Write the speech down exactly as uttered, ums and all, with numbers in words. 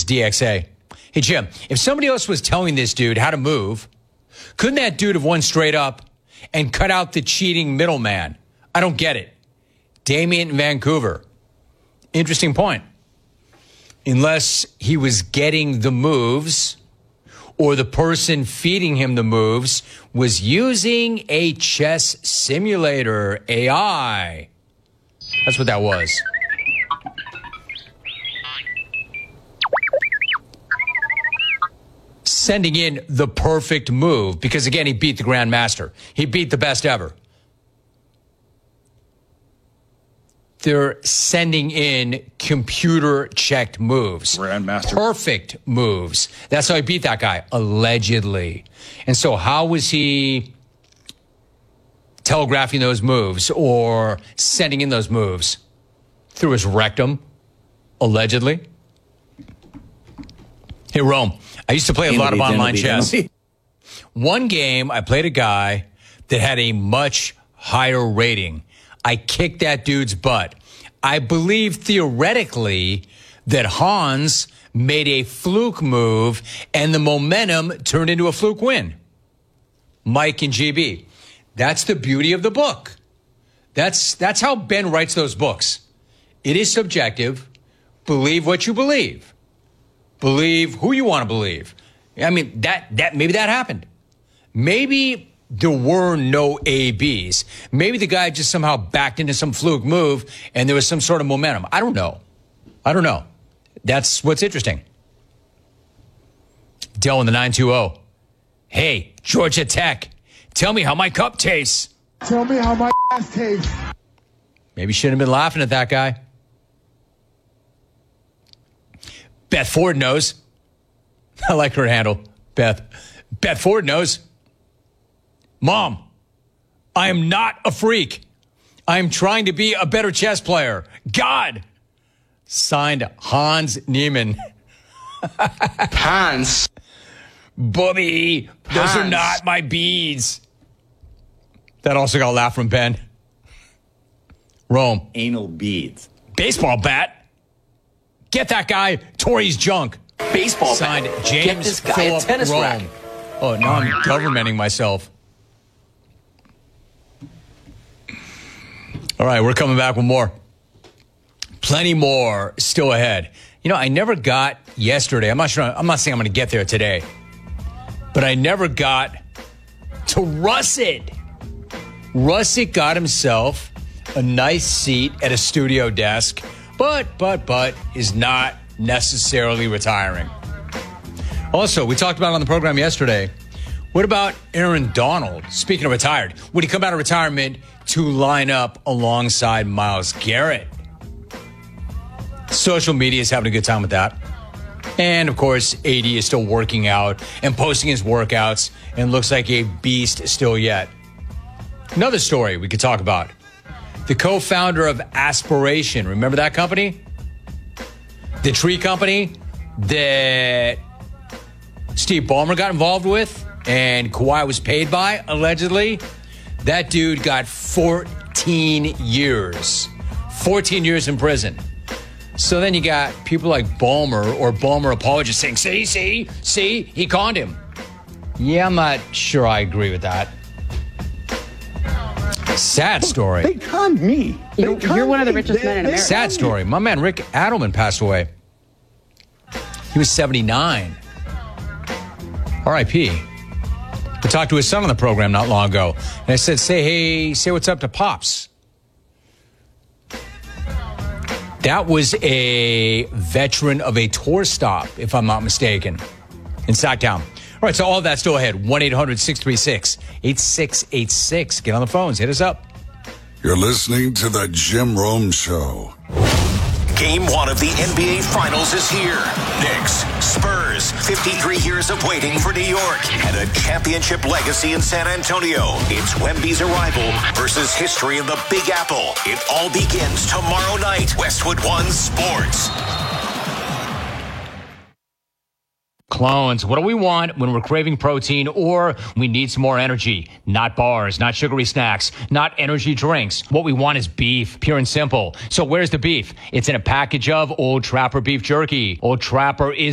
It's D X A. Hey, Jim, if somebody else was telling this dude how to move, couldn't that dude have won straight up and cut out the cheating middleman? I don't get it. Damien in Vancouver. Interesting point. Unless he was getting the moves or the person feeding him the moves was using a chess simulator, A I. That's what that was. Sending in the perfect move because, again, he beat the Grandmaster. He beat the best ever. They're sending in computer-checked moves. Grandmaster. Perfect moves. That's how he beat that guy, allegedly. And so how was he telegraphing those moves or sending in those moves? Through his rectum, allegedly. Hey, Rome, I used to play a lot of online chess. One game, I played a guy that had a much higher rating. I kicked that dude's butt. I believe theoretically that Hans made a fluke move and the momentum turned into a fluke win. Mike and G B. That's the beauty of the book. That's, that's how Ben writes those books. It is subjective. Believe what you believe. Believe who you want to believe. I mean, that, that, maybe that happened. Maybe there were no A Bs. Maybe the guy just somehow backed into some fluke move and there was some sort of momentum. I don't know. I don't know. That's what's interesting. Dell in the nine two zero. Hey, Georgia Tech, tell me how my cup tastes. Tell me how my ass tastes. Maybe shouldn't have been laughing at that guy. Beth Ford knows. I like her handle, Beth. Beth Ford knows. Mom, I am not a freak. I am trying to be a better chess player. God. Signed, Hans Niemann. Hans. Bobby, those Hans. are not my beads. That also got a laugh from Ben. Rome. Anal beads. Baseball bat. Get that guy Tori's junk. Baseball Signed, bat. James Get this guy Phillip a tennis Rome. racket. Oh, now I'm governmenting myself. All right, we're coming back with more. Plenty more still ahead. You know, I never got yesterday. I'm not sure. I'm not saying I'm going to get there today, but I never got to Russet. Russet got himself a nice seat at a studio desk, but, but, but is not necessarily retiring. Also, we talked about it on the program yesterday. What about Aaron Donald? Speaking of retired, would he come out of retirement to line up alongside Myles Garrett? Social media is having a good time with that. And, of course, A D is still working out and posting his workouts and looks like a beast still yet. Another story we could talk about. The co-founder of Aspiration. Remember that company? The tree company that Steve Ballmer got involved with and Kawhi was paid by, allegedly. That dude got fourteen years. fourteen years in prison. So then you got people like Ballmer or Ballmer apologists saying, see, see, see, he conned him. Yeah, I'm not sure I agree with that. Sad story. They conned me. They You're, conned you're one of the me. richest They- men in they America. Sad story. My man Rick Adelman passed away. He was seventy-nine. R I P I talked to his son on the program not long ago. And I said, say, hey, say what's up to Pops. That was a veteran of a tour stop, if I'm not mistaken, in Sacktown. All right, so all of that's still ahead. one eight hundred six three six eight six eight six. Get on the phones. Hit us up. You're listening to The Jim Rome Show. Game one of the N B A Finals is here. Knicks, Spurs, fifty-three years of waiting for New York and a championship legacy in San Antonio. It's Wemby's arrival versus history of the Big Apple. It all begins tomorrow night. Westwood One Sports. Clones, what do we want when we're craving protein or we need some more energy? Not bars, not sugary snacks, not energy drinks. What we want is beef, pure and simple. So where's the beef? It's in a package of Old Trapper beef jerky. Old Trapper is